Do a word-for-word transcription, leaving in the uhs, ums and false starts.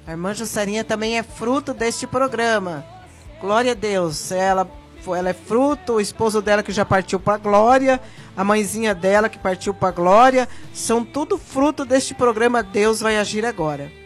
A irmã Jusserinha também é fruto deste programa. Glória a Deus. Ela, ela é fruto, o esposo dela que já partiu para a glória, a mãezinha dela que partiu para a glória. São tudo fruto deste programa Deus Vai Agir Agora.